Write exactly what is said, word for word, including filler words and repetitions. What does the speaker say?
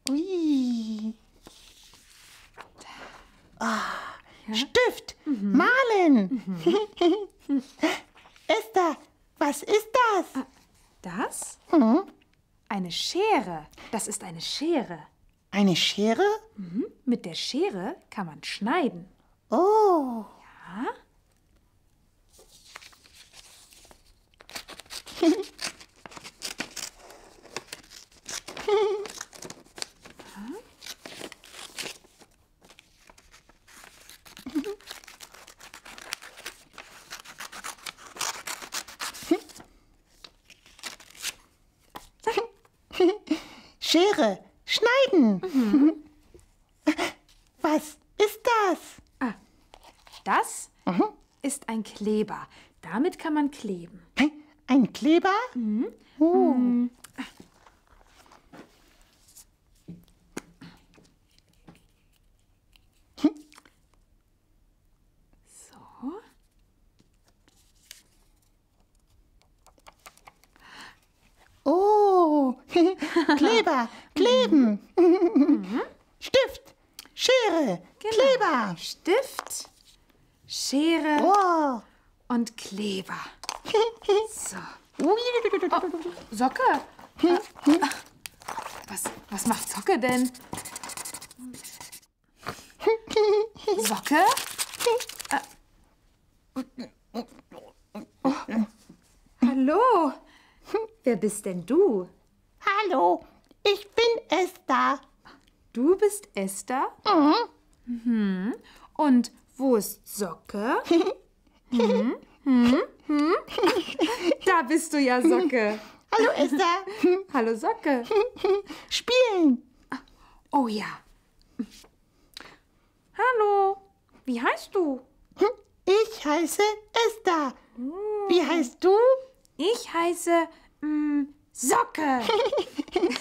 Ui. Ah, ja? Stift, mhm. Malen. Mhm. Esther, was ist das? Das? Mhm. Eine Schere. Das ist eine Schere. Eine Schere? Mhm. Mit der Schere kann man schneiden. Oh. Ja? Schere, schneiden. Mhm. Was ist das? Ah, das mhm. ist ein Kleber. Damit kann man kleben. Ein Kleber? Mhm. Oh. Mhm. So. Oh, Kleber, kleben. Mhm. Stift, Schere, genau. Kleber. Stift, Schere oh. und Kleber. So. Oh, Socke. Äh, was, was macht Socke denn? Socke? Äh. Oh. Hallo. Wer bist denn du? Hallo, ich bin Esther. Du bist Esther? Mhm. Mhm. Und wo ist Socke? Hm? Hm? Hm? Da bist du ja, Socke. Hallo, Esther. Hallo, Socke. Spielen. Oh ja. Hallo, wie heißt du? Ich heiße Esther. Wie heißt du? Ich heiße mh, Socke.